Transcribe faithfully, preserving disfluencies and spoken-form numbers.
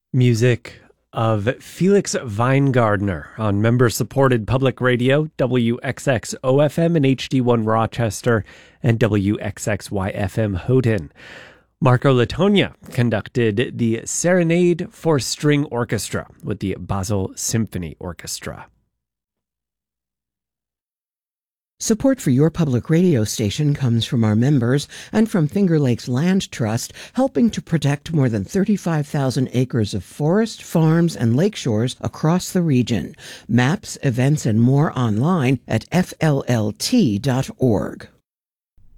Music of Felix Weingardner on member-supported public radio, W X X O F M and H D one Rochester and W X X Y F M Houghton. Marco Latonia conducted the Serenade for String Orchestra with the Basel Symphony Orchestra. Support for your public radio station comes from our members and from Finger Lakes Land Trust, helping to protect more than thirty-five thousand acres of forest, farms, and lakeshores across the region. Maps, events, and more online at F L L T dot org.